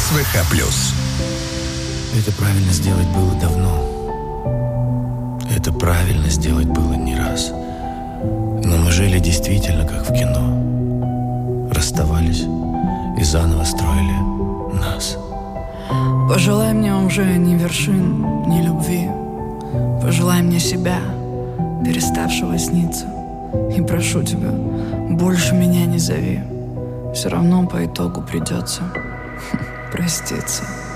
СВХ+. Это правильно сделать было давно. Это правильно сделать было не раз. Но мы жили действительно как в кино. Расставались и заново строили нас. Пожелай мне уже ни вершин, ни любви. Пожелай мне себя, переставшего сниться. И прошу тебя, больше меня не зови. Все равно по итогу придется проститься.